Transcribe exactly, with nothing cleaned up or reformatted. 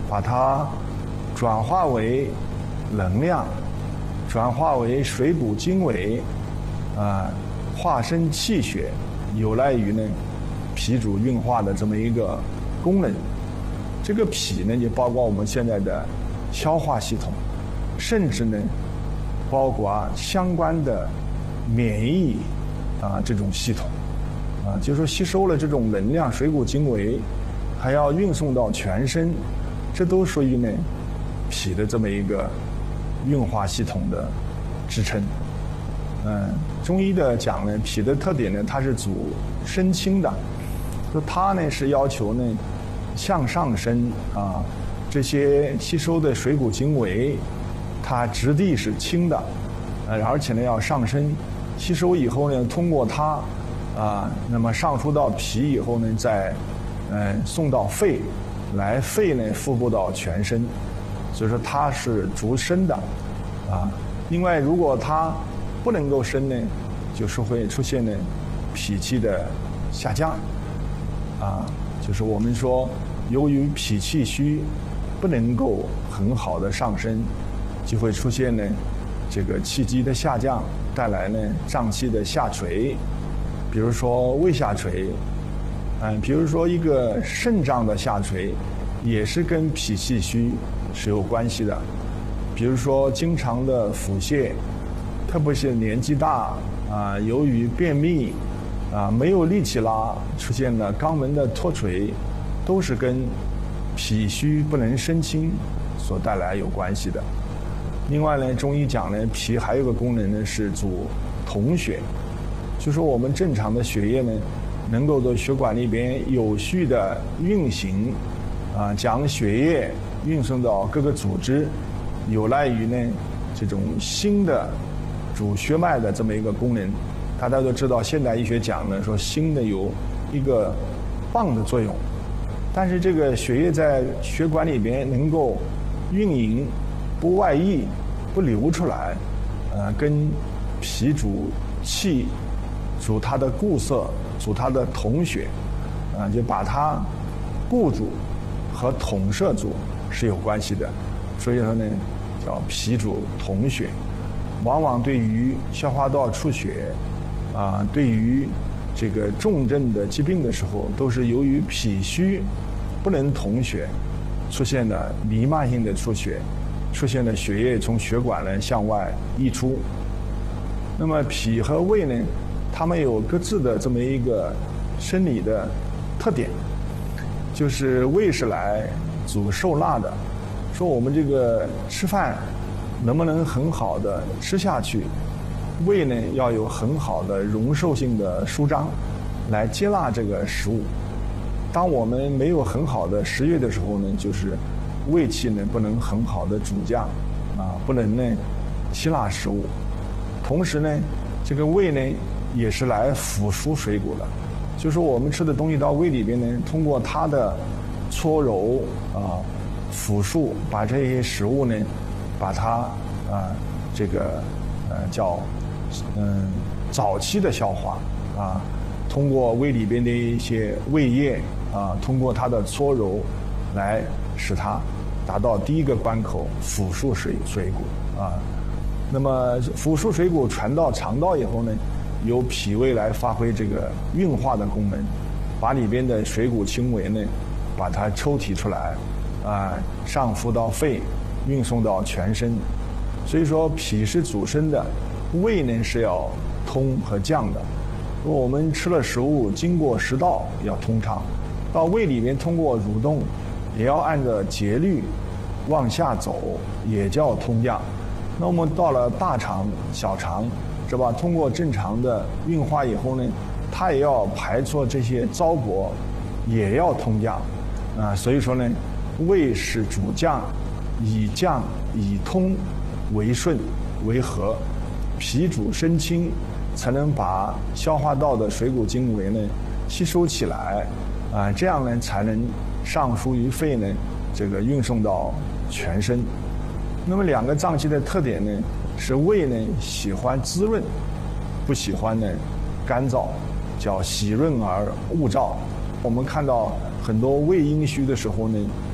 把它转化为能量，转化为水谷精微，啊、呃，化生气血，有赖于呢脾主运化的这么一个功能。这个脾呢，就包括我们现在的消化系统，甚至呢，包括相关的免疫啊这种系统，啊，就是说吸收了这种能量，水谷精微，还要运送到全身，这都属于呢脾的这么一个运化系统的支撑。嗯，中医的讲呢，脾的特点呢，它是主升清的，就它呢是要求呢向上升啊，这些吸收的水谷精微，它质地是轻的，呃，而且呢要上升，吸收以后呢，通过它啊，那么上输到脾以后呢，再嗯、呃、送到肺，来肺呢腹部到全身，所以说它是主升的啊。另外，如果它不能够升呢，就是会出现呢脾气的下降啊，就是我们说由于脾气虚不能够很好的上升，就会出现呢这个气机的下降，带来呢脏器的下垂，比如说胃下垂，嗯，比如说一个肾脏的下垂，也是跟脾气虚是有关系的。比如说经常的腹泻，特别是年纪大啊，由于便秘啊没有力气拉，出现了肛门的脱垂，都是跟脾虚不能升清所带来有关系的。另外呢，中医讲呢，脾还有个功能呢是主统血，就说我们正常的血液呢，能够在血管里边有序的运行，啊，将血液运送到各个组织，有赖于呢这种心的主血脉的这么一个功能。大家都知道，现代医学讲呢，说心呢有一个泵的作用，但是这个血液在血管里边能够运营，不外溢，不流出来，呃，跟脾主气，主它的固涩，主它的统血，啊、呃，就把它固住和统摄住是有关系的。所以说呢，叫脾主统血，往往对于消化道出血，啊、呃，对于这个重症的疾病的时候，都是由于脾虚不能统血，出现了弥漫性的出血，出现了血液从血管呢向外溢出。那么脾和胃呢，它们有各自的这么一个生理的特点，就是胃是来主受纳的，说我们这个吃饭能不能很好的吃下去，胃呢要有很好的容受性的舒张来接纳这个食物。当我们没有很好的食欲的时候呢，就是胃气呢不能很好的主降啊，不能呢吸纳食物。同时呢，这个胃呢也是来腐输水谷的，就是我们吃的东西到胃里边呢，通过它的搓揉啊、腐漱，把这些食物呢，把它啊这个呃叫嗯早期的消化啊，通过胃里边的一些胃液啊，通过它的搓揉来使它达到第一个关口腐漱水水谷啊。那么腐漱水谷传到肠道以后呢，由脾胃来发挥这个运化的功能，把里边的水谷精微呢，把它抽提出来，啊，上浮到肺，运送到全身。所以说脾是主升的，胃呢是要通和降的。如果我们吃了食物，经过食道要通畅，到胃里面通过蠕动，也要按照节律往下走，也叫通降。那么到了大肠、小肠，是吧？通过正常的运化以后呢，它也要排出这些糟粕，也要通降啊。所以说呢，胃是主降，以降以通为顺为和，脾主升清，才能把消化道的水谷精微呢吸收起来啊，这样呢才能上输于肺呢，这个运送到全身。那么两个脏器的特点呢，是胃呢喜欢滋润，不喜欢呢干燥，叫喜润而恶燥。我们看到很多胃阴虚的时候呢，